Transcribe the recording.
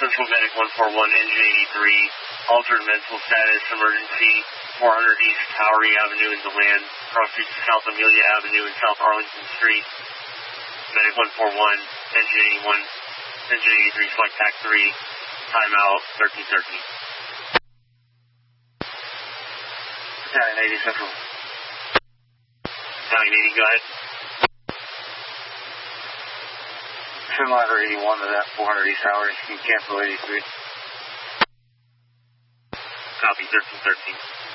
Central Medic 141, NJ83, altered mental status, emergency, 400 East Towery Avenue in DeLand, cross streets to South Amelia Avenue and South Arlington Street. Medic 141, NJ81, NJ83, select TAC 3, timeout 1313. Battalion 80 Central. Battalion 80, go ahead. Send ladder 81 to that 400 East Towery. You can cancel 83. Copy 1313.